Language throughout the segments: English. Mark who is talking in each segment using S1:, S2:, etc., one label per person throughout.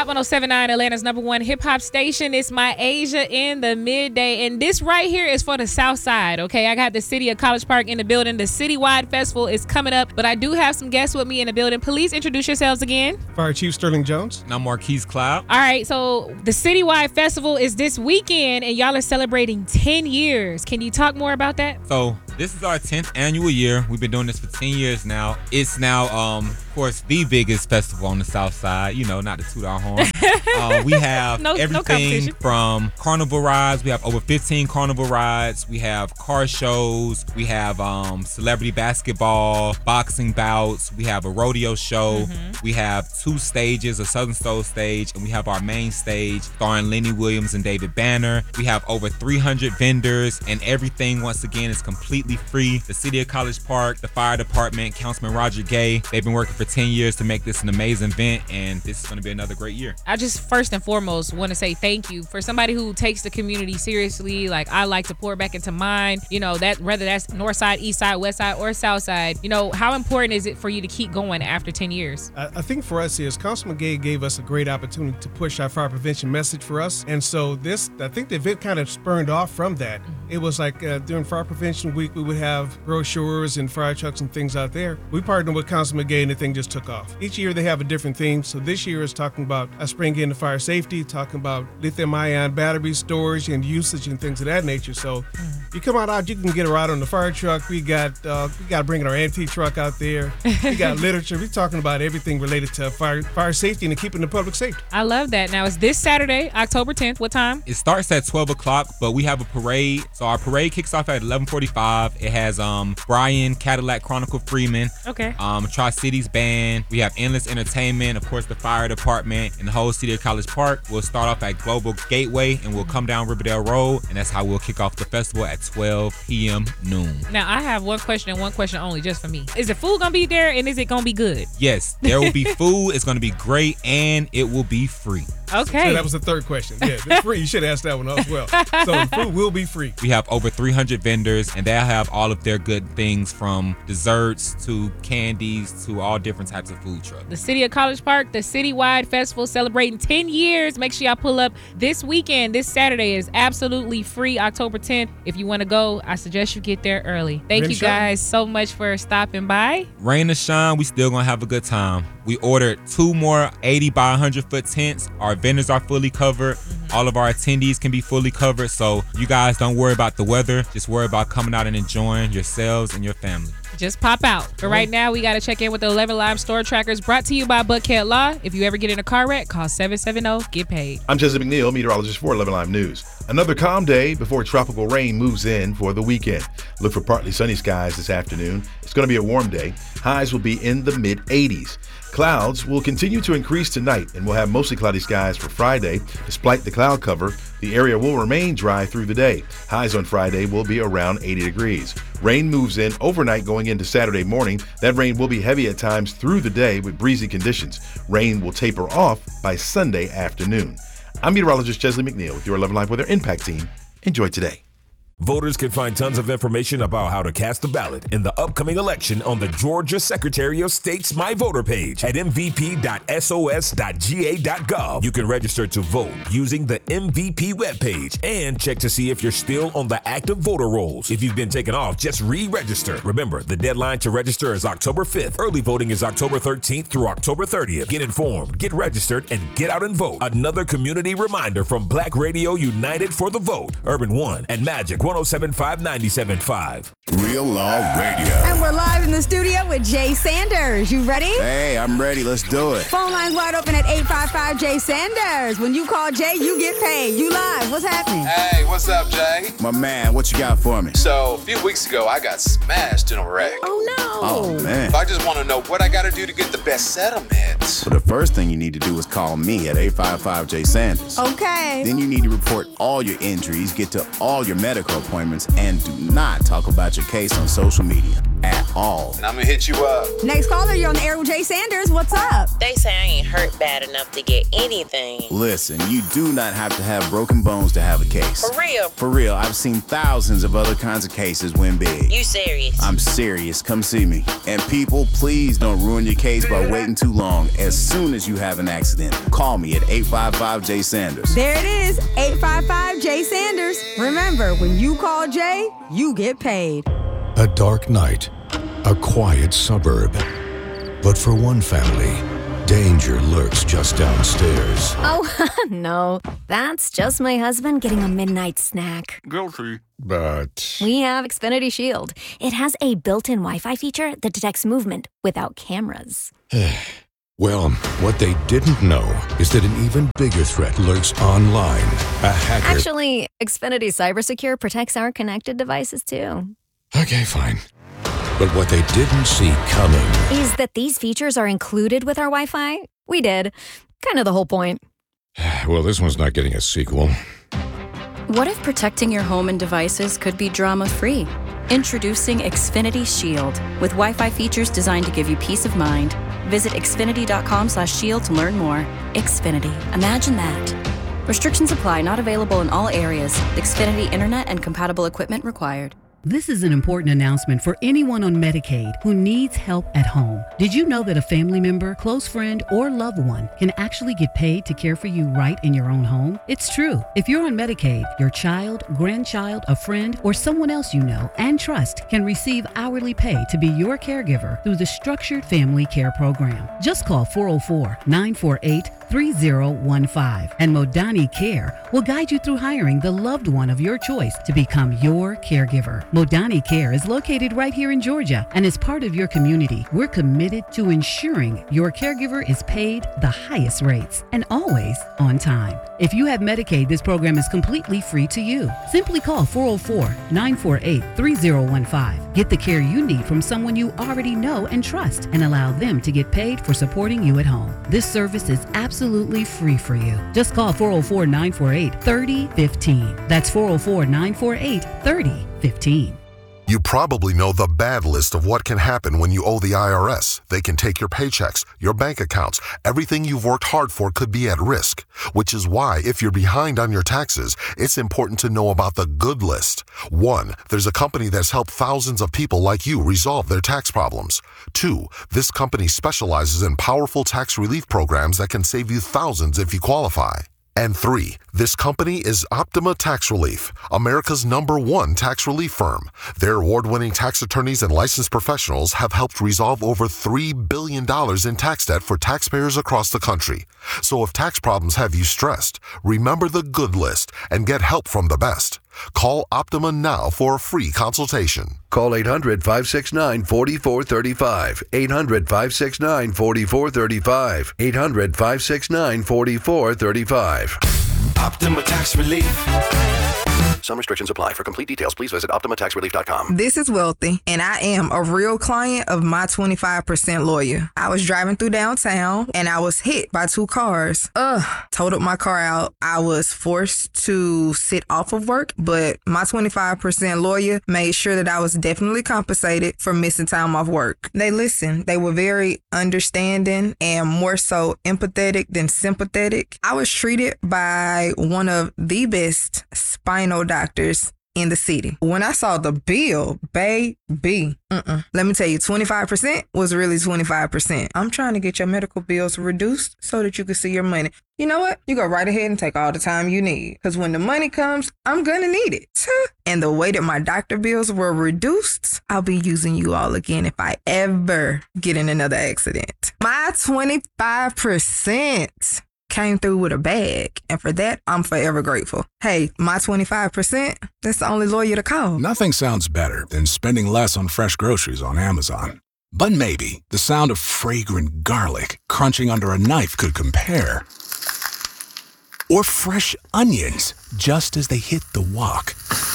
S1: Hot 107.9, Atlanta's #1 hip-hop station. It's my Asia in the midday. And this right here is for the South Side, okay? I got the city of College Park in the building. The citywide festival is coming up, but I do have some guests with me in the building. Please introduce yourselves again.
S2: Fire Chief Sterling Jones.
S3: And I'm Marquise Cloud.
S1: All right, so the citywide festival is this weekend, and y'all are celebrating 10 years. Can you talk more about that?
S3: So this is our 10th annual year. We've been doing this for 10 years now. It's now, of course, the biggest festival on the South Side. You know, not to toot our horn. We have everything from carnival rides. We have over 15 carnival rides. We have car shows. We have celebrity basketball, boxing bouts. We have a rodeo show. We have 2 stages, a Southern Soul stage, and we have our main stage starring Lenny Williams and David Banner. We have over 300 vendors, and everything, once again, is completely free. The City of College Park, the fire department, Councilman Roger Gay, they've been working for 10 years to make this an amazing event, and this is going to be another great year.
S1: I just first and foremost want to say thank you for somebody who takes the community seriously. Like, I like to pour back into mine, you know, that whether that's north side, east side, west side, or south side. You know, how important is it for you to keep going after 10 years?
S2: I think for us is Councilman Gay gave us a great opportunity to push our fire prevention message for us. And so I think the event kind of spurned off from that. It was like during Fire Prevention Week, we would have brochures and fire trucks and things out there. We partnered with Councilman Gay and the thing just took off. Each year they have a different theme. So this year is talking about spring into fire safety, talking about lithium-ion battery storage and usage and things of that nature. So you come out, you can get a ride on the fire truck. We got bringing our antique truck out there. We got literature. We're talking about everything related to fire safety and keeping the public safe.
S1: I love that. Now, it's this Saturday, October 10th. What time?
S3: It starts at 12 o'clock, but we have a parade. So our parade kicks off at 11:45. It has Brian Cadillac Chronicle Freeman, Tri-Cities Band. We have Endless Entertainment, of course, the fire department, and the whole City of College Park. We'll start off at Global Gateway, and we'll come down Riverdale Road, and that's how we'll kick off the festival at 12 p.m. noon.
S1: Now, I have one question and one question only, just for me. Is the food going to be there, and is it going to be good?
S3: Yes, there will be food. It's going to be great, and it will be free.
S1: Okay.
S2: So that was the third question. Yeah, it's free. You should ask that one as well. So the food will be free.
S3: We have over 300 vendors, and they'll have all of their good things from desserts to candies to all different types of food trucks.
S1: The City of College Park, the citywide festival celebrating 10 years. Make sure y'all pull up this weekend. This Saturday is absolutely free, October 10th. If you want to go, I suggest you get there early. Thank you guys so much for stopping by.
S3: Rain or shine, we still going to have a good time. We ordered 2 more 80 by 100 foot tents. Our vendors are fully covered. All of our attendees can be fully covered. So you guys don't worry about the weather. Just worry about coming out and enjoying yourselves and your family.
S1: Just pop out. But right now, we got to check in with the 11 Live Store Trackers, brought to you by Buckhead Law. If you ever get in a car wreck, call 770-GET-PAID.
S4: I'm Jesse McNeil, meteorologist for 11 Live News. Another calm day before tropical rain moves in for the weekend. Look for partly sunny skies this afternoon. It's going to be a warm day. Highs will be in the mid-80s. Clouds will continue to increase tonight, and we'll have mostly cloudy skies for Friday. Despite the cloud cover, the area will remain dry through the day. Highs on Friday will be around 80 degrees. Rain moves in overnight going into Saturday morning. That rain will be heavy at times through the day with breezy conditions. Rain will taper off by Sunday afternoon. I'm meteorologist Chesley McNeil with your 11 Live Weather Impact Team. Enjoy today.
S5: Voters can find tons of information about how to cast a ballot in the upcoming election on the Georgia Secretary of State's My Voter page at mvp.sos.ga.gov. You can register to vote using the MVP webpage and check to see if you're still on the active voter rolls. If you've been taken off, just re-register. Remember, the deadline to register is October 5th. Early voting is October 13th through October 30th. Get informed, get registered, and get out and vote. Another community reminder from Black Radio United for the Vote, Urban One, and Magic 107.5 97.5.
S6: Real Law Radio.
S7: And we're live in the studio with Jay Sanders. You ready?
S6: Hey, I'm ready. Let's do it.
S7: Phone lines wide open at 855 Jay Sanders. When you call Jay, you get paid. You live. What's happening?
S8: Hey, what's up, Jay?
S6: My man, what you got for me?
S8: So, a few weeks ago, I got smashed in a wreck.
S7: Oh, no.
S6: Oh, man.
S8: I just want to know what I got to do to get the best settlement.
S6: Well, the first thing you need to do is call me at 855 Jay Sanders.
S7: Okay.
S6: Then you need to report all your injuries, get to all your medical appointments, and do not talk about your case on social media. at all.
S8: And I'm gonna hit you up.
S7: Next caller, you're on the air with Jay Sanders. What's up?
S9: They say I ain't hurt bad enough to get anything.
S6: Listen, you do not have to have broken bones to have a case.
S9: For real?
S6: For real, I've seen thousands of other kinds of cases win big.
S9: You serious?
S6: I'm serious. Come see me. And people, please don't ruin your case by waiting too long. As soon as you have an accident, call me at 855-J-SANDERS.
S7: There it is, 855-J-SANDERS. Remember, when you call Jay, you get paid.
S10: A dark night, a quiet suburb. But for one family, danger lurks just downstairs.
S11: Oh, no. That's just my husband getting a midnight snack.
S10: Guilty. But
S11: We have Xfinity Shield. It has a built-in Wi-Fi feature that detects movement without cameras.
S10: well, what they didn't know is that an even bigger threat lurks online. A hacker.
S11: Actually, Xfinity CyberSecure protects our connected devices, too.
S10: Okay, fine. But what they didn't see coming
S11: is that these features are included with our Wi-Fi. We did. Kind of the whole point.
S10: Well, this one's not getting a sequel.
S12: What if protecting your home and devices could be drama-free? Introducing Xfinity Shield, with Wi-Fi features designed to give you peace of mind. Visit xfinity.com/shield to learn more. Xfinity. Imagine that. Restrictions apply. Not available in all areas. Xfinity Internet and compatible equipment required.
S13: This is an important announcement for anyone on Medicaid who needs help at home. Did you know that a family member, close friend, or loved one can actually get paid to care for you right in your own home? It's true. If you're on Medicaid, your child, grandchild, a friend, or someone else you know and trust can receive hourly pay to be your caregiver through the Structured Family Care Program. Just call 404-948-3015 and Modani Care will guide you through hiring the loved one of your choice to become your caregiver. Modani Care is located right here in Georgia and is part of your community. We're committed to ensuring your caregiver is paid the highest rates and always on time. If you have Medicaid, this program is completely free to you. Simply call 404-948-3015. Get the care you need from someone you already know and trust and allow them to get paid for supporting you at home. This service is absolutely free for you. Just call 404-948-3015. That's 404-948-3015.
S14: You probably know the bad list of what can happen when you owe the IRS. They can take your paychecks, your bank accounts. Everything you've worked hard for could be at risk, which is why if you're behind on your taxes, it's important to know about the good list. 1, there's a company that's helped thousands of people like you resolve their tax problems. 2, this company specializes in powerful tax relief programs that can save you thousands if you qualify. And 3, this company is Optima Tax Relief, America's #1 tax relief firm. Their award-winning tax attorneys and licensed professionals have helped resolve over $3 billion in tax debt for taxpayers across the country. So if tax problems have you stressed, remember the good list and get help from the best. Call Optima now for a free consultation.
S15: Call 800-569-4435. 800-569-4435. 800-569-4435.
S16: Optima Tax Relief.
S15: Some restrictions apply. For complete details, please visit OptimaTaxRelief.com.
S17: This is Wealthy, and I am a real client of my 25% lawyer. I was driving through downtown, and I was hit by 2 cars. Totaled my car out. I was forced to sit off of work, but my 25% lawyer made sure that I was definitely compensated for missing time off work. They listened. They were very understanding and more so empathetic than sympathetic. I was treated by one of the best spinal doctors in the city. When I saw the bill, baby, let me tell you, 25% was really 25%. I'm trying to get your medical bills reduced so that you can see your money. You know what? You go right ahead and take all the time you need. Because when the money comes, I'm going to need it. And the way that my doctor bills were reduced, I'll be using you all again if I ever get in another accident. My 25% came through with a bag, and for that, I'm forever grateful. Hey, my 25%, that's the only lawyer to call.
S18: Nothing sounds better than spending less on fresh groceries on Amazon. But maybe the sound of fragrant garlic crunching under a knife could compare. Or fresh onions just as they hit the wok.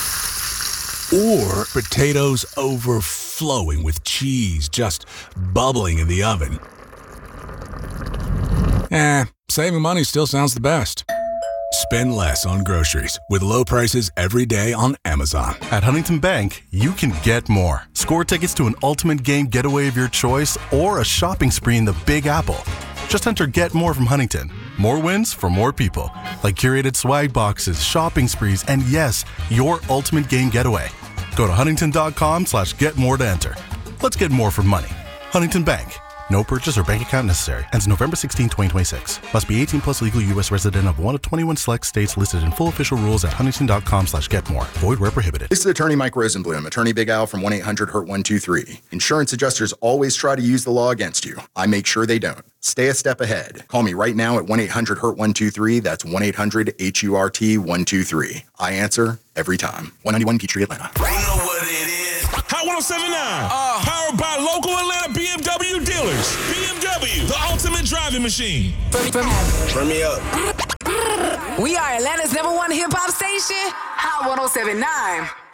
S18: Or potatoes overflowing with cheese just bubbling in the oven. Saving money still sounds the best. Spend less on groceries with low prices every day on Amazon.
S19: At Huntington Bank, you can get more. Score tickets to an ultimate game getaway of your choice or a shopping spree in the Big Apple. Just enter Get More from Huntington. More wins for more people. Like curated swag boxes, shopping sprees, and yes, your ultimate game getaway. Go to huntington.com/getmore to enter. Let's get more for money. Huntington Bank. No purchase or bank account necessary. Ends November 16, 2026. Must be 18 plus legal U.S. resident of one of 21 select states listed in full official rules at huntington.com/getmore. Void where prohibited.
S20: This is attorney Mike Rosenblum, attorney Big Al from 1-800-HURT-123. Insurance adjusters always try to use the law against you. I make sure they don't. Stay a step ahead. Call me right now at 1-800-HURT-123. That's 1-800-HURT-123. I answer every time. 191 Peachtree, Atlanta.
S16: You know what it is. Hot 107.9. Powered by local Atlanta BMW dealers. BMW, the ultimate driving machine.
S21: Turn me up.
S22: We are Atlanta's #1 hip-hop station, Hot 107.9.